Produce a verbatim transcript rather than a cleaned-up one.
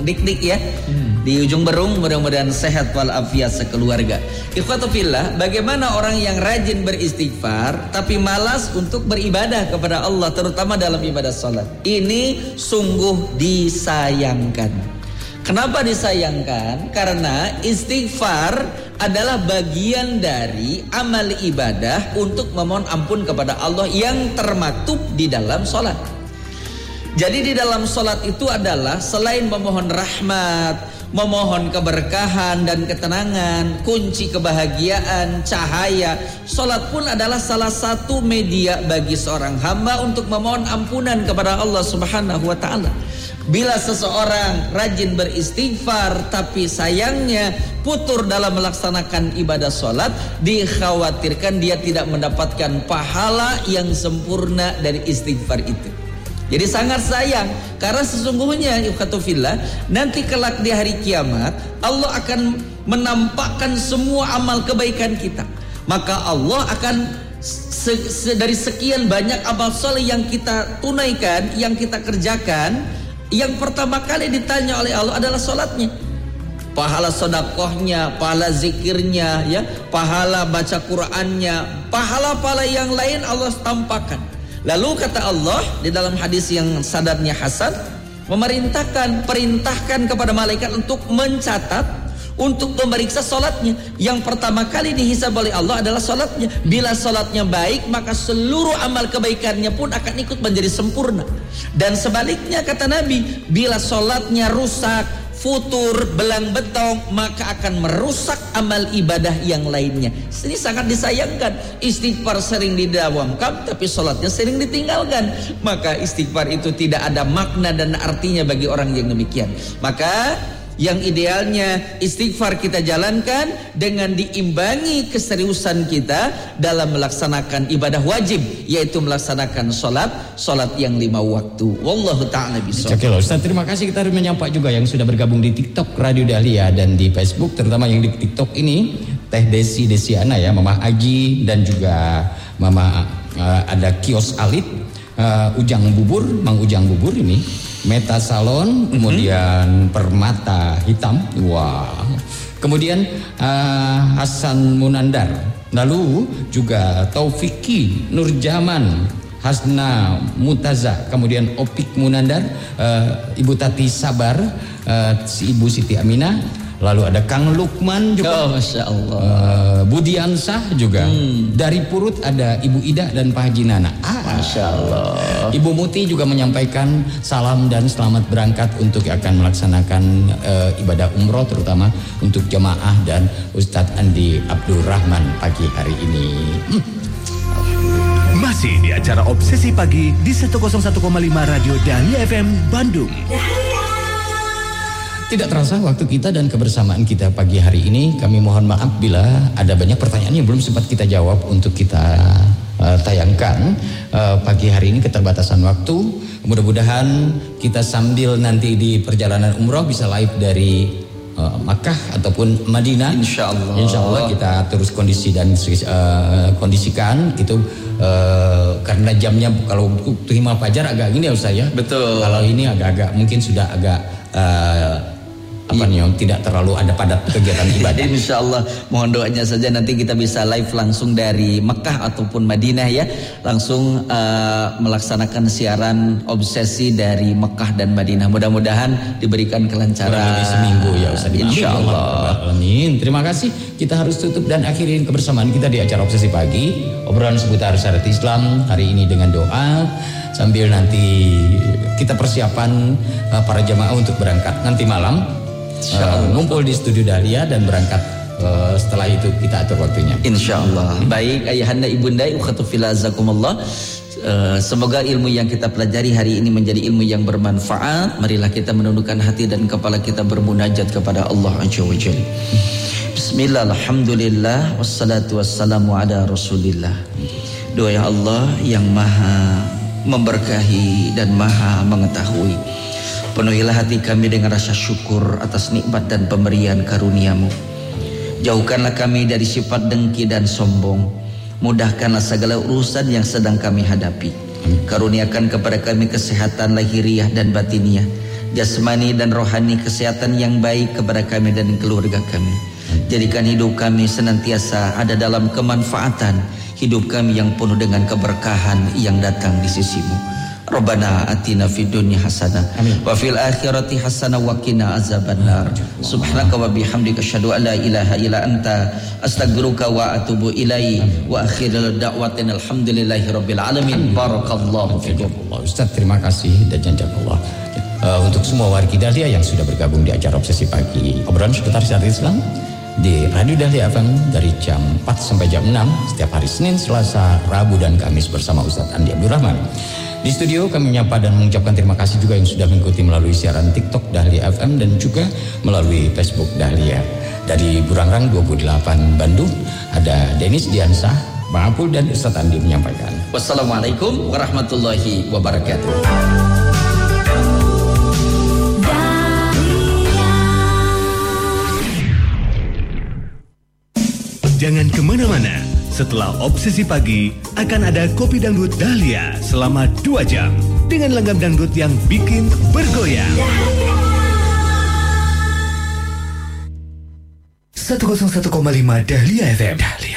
dik-dik ya. Hmm. Di ujung berung mudah-mudahan sehat walafiat sekeluarga. Ikhwatu fillah, bagaimana orang yang rajin beristighfar tapi malas untuk beribadah kepada Allah, terutama dalam ibadah salat. Ini sungguh disayangkan. Kenapa disayangkan? Karena istighfar adalah bagian dari amal ibadah untuk memohon ampun kepada Allah yang termaktub di dalam salat. Jadi di dalam salat itu adalah selain memohon rahmat, memohon keberkahan dan ketenangan, kunci kebahagiaan, cahaya. Salat pun adalah salah satu media bagi seorang hamba untuk memohon ampunan kepada Allah Subhanahu wa taala. Bila seseorang rajin beristighfar tapi sayangnya putur dalam melaksanakan ibadah salat, dikhawatirkan dia tidak mendapatkan pahala yang sempurna dari istighfar itu. Jadi sangat sayang, karena sesungguhnya ikhwatu fillah, nanti kelak di hari kiamat Allah akan menampakkan semua amal kebaikan kita. Maka Allah akan se se dari sekian banyak amal soleh yang kita tunaikan, yang kita kerjakan, yang pertama kali ditanya oleh Allah adalah salatnya. Pahala sedekahnya, pahala zikirnya, ya, pahala baca Qur'annya, pahala-pahala yang lain Allah tampakkan. Lalu kata Allah di dalam hadis yang sanadnya hasan, memerintahkan, perintahkan kepada malaikat untuk mencatat, untuk memeriksa salatnya. Yang pertama kali dihisab oleh Allah adalah salatnya. Bila salatnya baik, maka seluruh amal kebaikannya pun akan ikut menjadi sempurna. Dan sebaliknya kata Nabi, bila salatnya rusak, futur, belang betong, maka akan merusak amal ibadah yang lainnya. Ini sangat disayangkan. Istighfar sering didawamkan tapi salatnya sering ditinggalkan. Maka istighfar itu tidak ada makna dan artinya bagi orang yang demikian. Maka yang idealnya istighfar kita jalankan dengan diimbangi keseriusan kita dalam melaksanakan ibadah wajib, yaitu melaksanakan sholat sholat yang lima waktu. Wallahu ta'ala bishawab. Oke loh Ustaz, terima kasih. Kita harus menyapa juga yang sudah bergabung di TikTok Radio Dahlia dan di Facebook, terutama yang di TikTok ini Teh Desi Desiana ya, Mama Aji dan juga Mama uh, ada Kios Alit, uh, Ujang Bubur, Mang Ujang Bubur ini. Meta Salon, kemudian mm-hmm. Permata Hitam, wah, kemudian uh, Hasan Munandar, lalu juga Taufiki Nurjaman, Hasna Mutaza, kemudian Opik Munandar, uh, Ibu Tati Sabar, uh, si Ibu Siti Aminah. Lalu ada Kang Lukman juga, oh, Masya Allah. uh, Budiansah juga. hmm. Dari Purut ada Ibu Ida dan Pak Haji Nana. ah, Masya Allah. Ibu Muti juga menyampaikan salam dan selamat berangkat untuk akan melaksanakan uh, ibadah umroh, terutama untuk jemaah dan Ustadz Andi Abdurrahman pagi hari ini. hmm. Masih di acara Obsesi Pagi di seratus satu koma lima Radio Dahlia F M Bandung. Tidak terasa waktu kita dan kebersamaan kita pagi hari ini. Kami mohon maaf bila ada banyak pertanyaan yang belum sempat kita jawab untuk kita uh, tayangkan uh, pagi hari ini, keterbatasan waktu. Mudah-mudahan kita sambil nanti di perjalanan umroh bisa live dari uh, Makkah ataupun Madinah. Insya Allah. Insya Allah kita terus kondisi dan uh, kondisikan itu. Uh, karena jamnya kalau terima fajar agak gini ya Ustaz ya. Betul. Kalau ini agak-agak mungkin sudah agak uh, apa nih, tidak terlalu ada padat kegiatan ibadah. Insya Allah mohon doanya saja nanti kita bisa live langsung dari Mekah ataupun Madinah ya, langsung uh, melaksanakan siaran obsesi dari Mekah dan Madinah. Mudah-mudahan diberikan kelancaran. Kurang lebih seminggu ya Ustaz. Insya Allah. Amin. Terima kasih. Kita harus tutup dan akhirin kebersamaan kita di acara Obsesi Pagi, obrolan seputar syariat Islam hari ini dengan doa, sambil nanti kita persiapan uh, para jamaah untuk berangkat nanti malam. Uh, ngumpul di studio Dahlia dan berangkat uh, setelah itu kita atur waktunya. Insya Allah. Baik ayahanda ibunda ukhatu fillah azakumullah. Uh, semoga ilmu yang kita pelajari hari ini menjadi ilmu yang bermanfaat. Marilah kita menundukkan hati dan kepala kita bermunajat kepada Allah Azza wa Jalla. Bismillah, alhamdulillah, wassalatu wassalamu ala rasulillah. Doa ya Allah yang maha memberkahi dan maha mengetahui, penuhilah hati kami dengan rasa syukur atas nikmat dan pemberian karunia-Mu. Jauhkanlah kami dari sifat dengki dan sombong. Mudahkanlah segala urusan yang sedang kami hadapi. Karuniakan kepada kami kesehatan lahiriah dan batiniah, jasmani dan rohani, kesehatan yang baik kepada kami dan keluarga kami. Jadikan hidup kami senantiasa ada dalam kemanfaatan, hidup kami yang penuh dengan keberkahan yang datang di sisimu. Rabbana atina fid dunya hasanah wa fil akhirati hasanah wa qina azabannar. Subhanaka wa bihamdika asyhadu an la ilaha illa anta astaghfiruka wa atubu ilaik. Wa akhirul da'watina alhamdulillahi rabbil alamin. Barakallahu fikum. Ustaz, terima kasih dan jazakallah. Uh, untuk semua wargi Dahlia yang sudah bergabung di acara Obsesi Pagi, obrolan seputar syariat Islam di Radio Dahlia F M dari jam empat sampai jam enam setiap hari Senin, Selasa, Rabu dan Kamis bersama Ustaz Andi Abdurrahman. Di studio kami menyapa dan mengucapkan terima kasih juga yang sudah mengikuti melalui siaran TikTok Dahlia F M dan juga melalui Facebook Dahlia. Dari Burangrang dua puluh delapan Bandung ada Denis Diansah, Bang Apul dan Ustaz Andi menyampaikan. Wassalamualaikum warahmatullahi wabarakatuh. Jangan kemana-mana. Setelah Obsesi Pagi akan ada Kopi Dangdut Dahlia selama dua jam dengan langgam dangdut yang bikin bergoyang. seratus satu koma lima Dahlia F M. Dahlia.